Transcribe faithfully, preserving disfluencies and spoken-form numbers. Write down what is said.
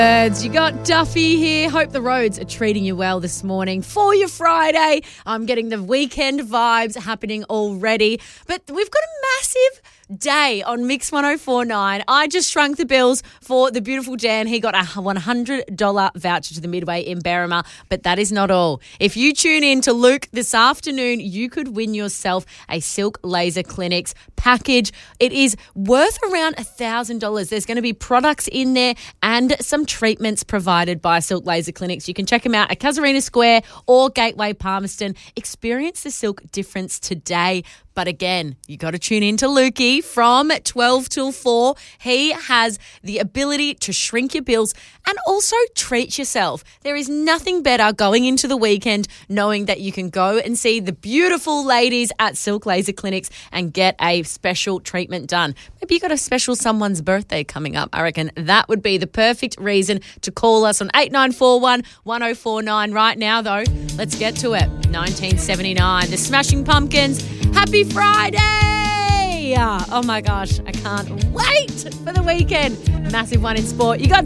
Birds, you got Duffy here. Hope the roads are treating you well this morning for your Friday. I'm getting the weekend vibes happening already. But we've got a massive day on Mix one oh four point nine. I just shrunk the bills for the beautiful Dan. He got a one hundred dollars voucher to the Midway in Berrima, but that is not all. If you tune in to Luke this afternoon, you could win yourself a Silk Laser Clinics package. It is worth around one thousand dollars. There's going to be products in there and some treatments provided by Silk Laser Clinics. You can check them out at Casuarina Square or Gateway Palmerston. Experience the Silk difference today. But again, you got to tune in to Lukey from twelve till four. He has the ability to shrink your bills and also treat yourself. There is nothing better going into the weekend knowing that you can go and see the beautiful ladies at Silk Laser Clinics and get a special treatment done. Maybe you got a special someone's birthday coming up. I reckon that would be the perfect reason to call us on eight nine four one, one oh four nine. Right now, though, let's get to it. nineteen seventy-nine, the Smashing Pumpkins. Happy Friday! Oh my gosh, I can't wait for the weekend. Massive one in sport. You got